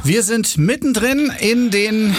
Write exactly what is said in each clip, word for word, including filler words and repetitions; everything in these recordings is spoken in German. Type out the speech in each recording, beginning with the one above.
Wir sind mittendrin in den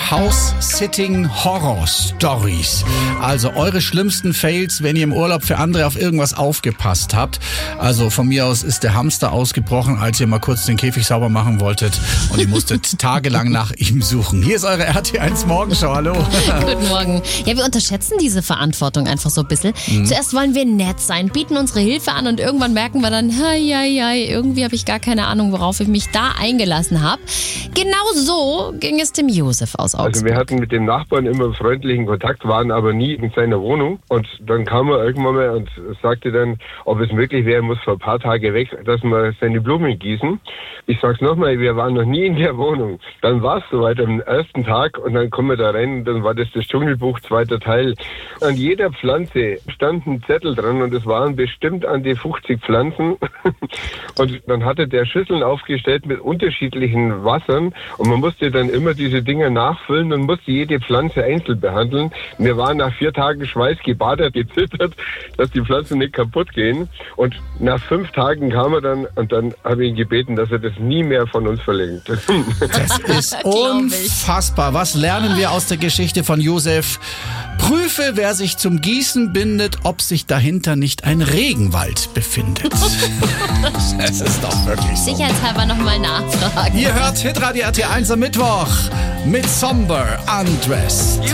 House-Sitting-Horror-Stories. Also eure schlimmsten Fails, wenn ihr im Urlaub für andere auf irgendwas aufgepasst habt. Also von mir aus ist der Hamster ausgebrochen, als ihr mal kurz den Käfig sauber machen wolltet und ihr musstet tagelang nach ihm suchen. Hier ist eure R T eins Morgenshow, hallo. Guten Morgen. Ja, wir unterschätzen diese Verantwortung einfach so ein bisschen. Mhm. Zuerst wollen wir nett sein, bieten unsere Hilfe an und irgendwann merken wir dann, hei, hei, hei, irgendwie habe ich gar keine Ahnung, worauf ich mich da eingelassen habe. Genau so ging es dem Josef aus Augsburg. Also wir hatten mit dem Nachbarn immer freundlichen Kontakt, waren aber nie in seiner Wohnung. Und dann kam er irgendwann mal und sagte dann, ob es möglich wäre, muss vor ein paar Tage weg, dass wir seine Blumen gießen. Ich sag's nochmal, wir waren noch nie in der Wohnung. Dann war es soweit am ersten Tag und dann kommen wir da rein, dann war das das Dschungelbuch, zweiter Teil. An jeder Pflanze stand ein Zettel dran und es waren bestimmt an die fünfzig Pflanzen. Und dann hatte der Schüsseln aufgestellt mit unterschiedlichen Wassern und man musste dann immer diese Dinger nachfüllen und musste jede Pflanze einzeln behandeln. Wir waren nach vier Tagen Schweiß gebadet, gezittert, dass die Pflanzen nicht kaputt gehen. Und nach fünf Tagen kam er dann und dann habe ich ihn gebeten, dass er das nie mehr von uns verlängert. Das ist unfassbar. Was lernen wir aus der Geschichte von Josef? Prüfe, wer sich zum Gießen bindet, ob sich dahinter nicht ein Regenwald befindet. Das ist doch wirklich so. Sicherheitshalber nochmal nachfragen. Ihr hört Hitradio R T eins am Mittwoch mit Somber Undressed.